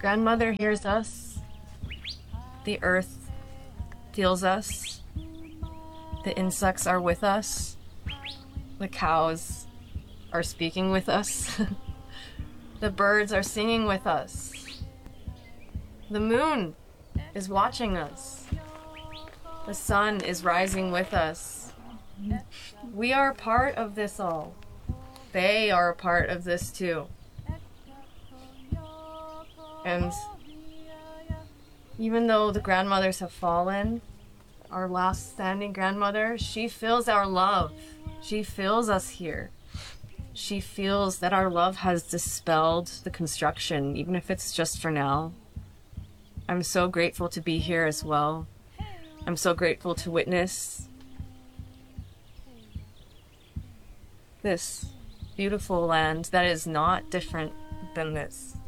Grandmother hears us. The earth feels us. The insects are with us. The cows are speaking with us. The birds are singing with us. The moon is watching us. The sun is rising with us. We are a part of this all. They are a part of this too. And even though the grandmothers have fallen, our last standing grandmother, she feels our love. She feels us here. She feels that our love has dispelled the construction, even if it's just for now. I'm so grateful to be here as well. I'm so grateful to witness this beautiful land that is not different than this.